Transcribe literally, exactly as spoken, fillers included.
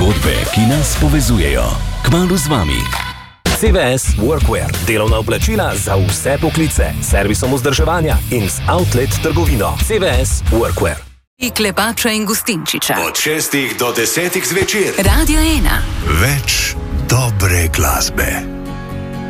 Zgodbe, ki nas povezujejo. Kmalu z vami. C V S Workwear. Delovna oblačila za vse poklice. Servisom vzdrževanja in z outlet trgovino. C V S Workwear. Klepača in Gustinčiča. Od šestih do desetih zvečer. Radio ena. Več dobre glasbe.